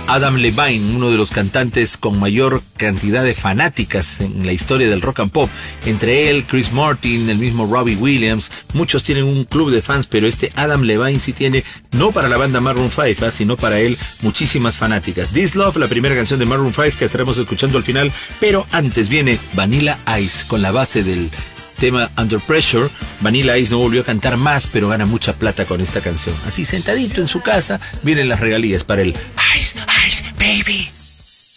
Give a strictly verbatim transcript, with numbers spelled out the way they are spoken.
Adam Levine, uno de los cantantes con mayor cantidad de fanáticas en la historia del rock and pop. Entre él, Chris Martin, el mismo Robbie Williams, muchos tienen un club de fans, pero este Adam Levine sí tiene, no para la banda Maroon cinco, ¿eh? sino para él, muchísimas fanáticas. This Love, la primera canción de Maroon cinco que estaremos escuchando al final, pero antes viene Vanilla Ice con la base del tema Under Pressure. Vanilla Ice no volvió a cantar más, pero gana mucha plata con esta canción. Así sentadito en su casa, vienen las regalías para el Ice, Ice, Baby.